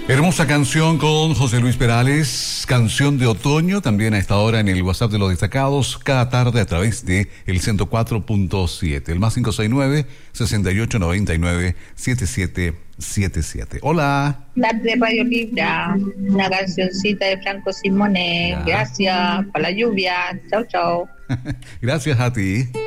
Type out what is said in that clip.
Hermosa canción con José Luis Perales, canción de otoño, también a esta hora en el WhatsApp de los destacados, cada tarde a través de el 104.7, el más 569-6899-7777. Hola. Tarde Radio Libra, una cancioncita de Franco Simone. Ya. Gracias por la lluvia. Chau, chau. Gracias a ti.